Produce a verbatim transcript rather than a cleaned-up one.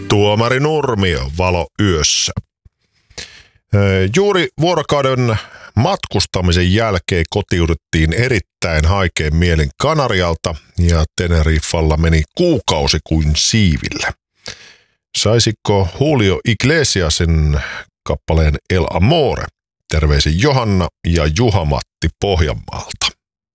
Tuomari Nurmio, Valo yössä. Juuri vuorokauden matkustamisen jälkeen kotiuduttiin erittäin haikein mielin Kanarialta ja Teneriffalla meni kuukausi kuin siivillä. Saisiko Julio Iglesiasin kappaleen El Amore? Terveisin Johanna ja Juha-Matti Pohjanmaalta.